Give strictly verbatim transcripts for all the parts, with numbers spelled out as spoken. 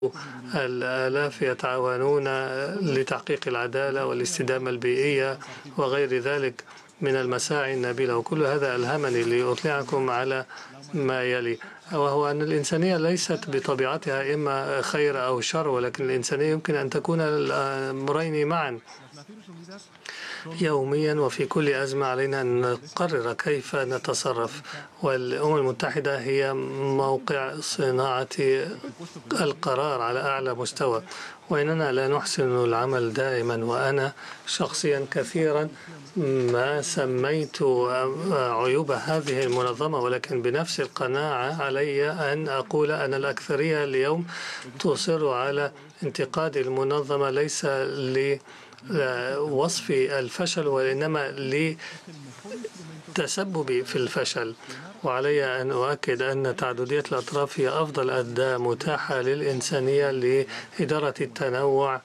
الآلاف يتعاونون لتحقيق العدالة والاستدامة البيئية وغير ذلك من المساعي النبيلة، وكل هذا ألهمني لأطلعكم على ما يلي، وهو أن الإنسانية ليست بطبيعتها إما خير أو شر، ولكن الإنسانية يمكن أن تكون الأمرين معا. يوميا وفي كل أزمة علينا أن نقرر كيف نتصرف، والأمم المتحدة هي موقع صناعة القرار على أعلى مستوى، وإننا لا نحسن العمل دائما. وأنا شخصيا كثيرا ما سميت عيوب هذه المنظمة، ولكن بنفس القناعة علي أن أقول أن الأكثرية اليوم تصر على انتقاد المنظمة ليس لوصف الفشل وإنما لتسبب في الفشل. وعلي أن أؤكد أن تعددية الأطراف هي أفضل أداة متاحة للإنسانية لإدارة التنوع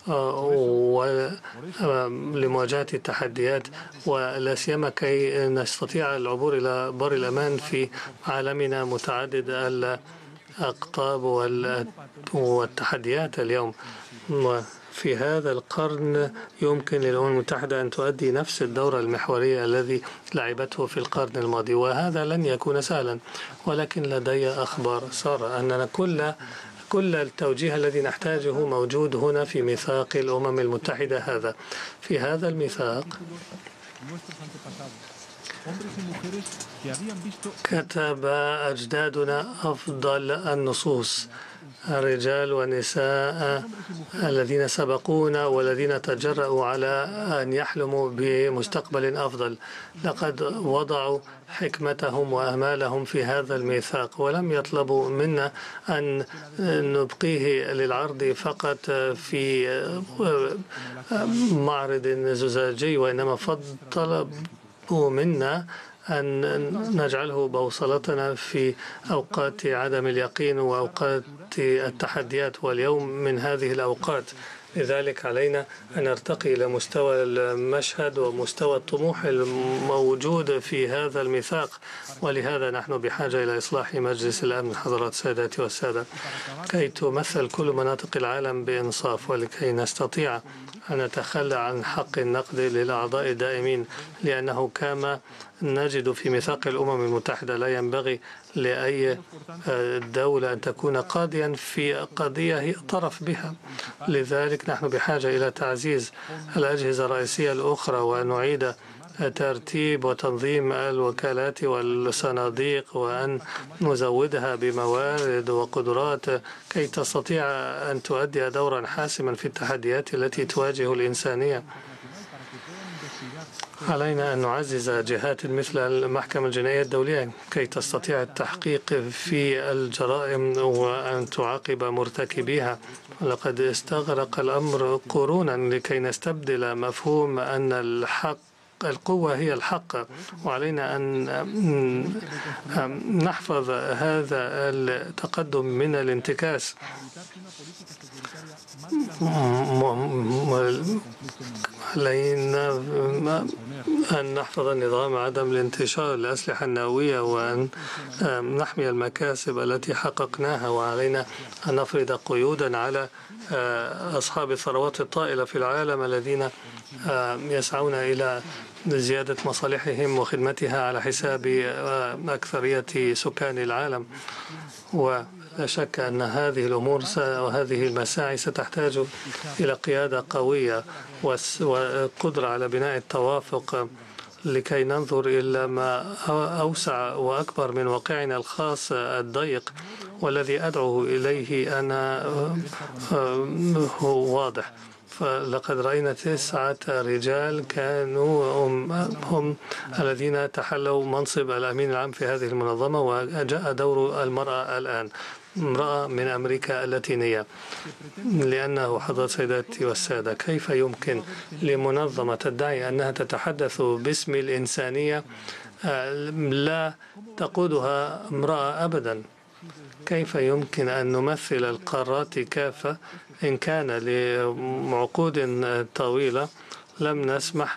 ولمواجهة التحديات، ولا سيما كي نستطيع العبور إلى بر الأمان في عالمنا متعدد الأقطاب والتحديات اليوم. في هذا القرن يمكن للأمم المتحدة أن تؤدي نفس الدور المحوري الذي لعبته في القرن الماضي، وهذا لن يكون سهلا، ولكن لدي أخبار سارة أننا كل كل التوجيه الذي نحتاجه موجود هنا في ميثاق الأمم المتحدة. هذا في هذا الميثاق كتب أجدادنا أفضل النصوص، الرجال والنساء الذين سبقونا والذين تجرؤوا على أن يحلموا بمستقبل أفضل، لقد وضعوا حكمتهم وأمالهم في هذا الميثاق، ولم يطلبوا منا أن نبقيه للعرض فقط في معرض زجاجي، وإنما طلبوا منا أن نجعله بوصلتنا في أوقات عدم اليقين وأوقات التحديات، واليوم من هذه الأوقات. لذلك علينا أن نرتقي إلى مستوى المشهد ومستوى الطموح الموجود في هذا الميثاق، ولهذا نحن بحاجة إلى إصلاح مجلس الأمن حضرات سادتي والسادة كي تمثل كل مناطق العالم بإنصاف، ولكي نستطيع أن نتخلى عن حق النقد للأعضاء الدائمين، لأنه كما نجد في ميثاق الأمم المتحدة لا ينبغي لأي دولة أن تكون قاضيا في قضية هي طرف بها. لذلك نحن بحاجة إلى تعزيز الأجهزة الرئيسية الأخرى، وأن نعيد ترتيب وتنظيم الوكالات والصناديق، وأن نزودها بموارد وقدرات كي تستطيع أن تؤدي دورا حاسما في التحديات التي تواجه الإنسانية. علينا أن نعزز جهات مثل المحكمة الجنائية الدولية كي تستطيع التحقيق في الجرائم وأن تعاقب مرتكبيها. لقد استغرق الأمر قرونا لكي نستبدل مفهوم أن الحق القوة هي الحق، وعلينا أن نحفظ هذا التقدم من الانتكاس. علينا أن نحفظ النظام عدم الانتشار الأسلحة النووية، وأن نحمي المكاسب التي حققناها، وعلينا أن نفرض قيودا على أصحاب الثروات الطائلة في العالم الذين يسعون إلى زيادة مصالحهم وخدمتها على حساب أكثرية سكان العالم. ولا شك أن هذه الأمور وهذه المساعي ستحتاج إلى قيادة قوية وقدرة على بناء التوافق لكي ننظر إلى ما أوسع وأكبر من واقعنا الخاص الضيق، والذي أدعو إليه أنا هو واضح. فلقد رأينا تسعة رجال كانوا هم, هم الذين تحلوا منصب الأمين العام في هذه المنظمة، وجاء دور المرأة الآن، امرأة من أمريكا اللاتينية. لأنه حضرات سيداتي والسادة، كيف يمكن لمنظمة تدعي أنها تتحدث باسم الإنسانية لا تقودها امرأة أبدا؟ كيف يمكن أن نمثل القارات كافة إن كان لعقود طويلة لم نسمح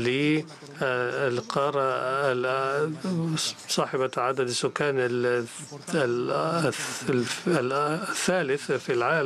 للقارة صاحبة عدد السكان الثالث في العالم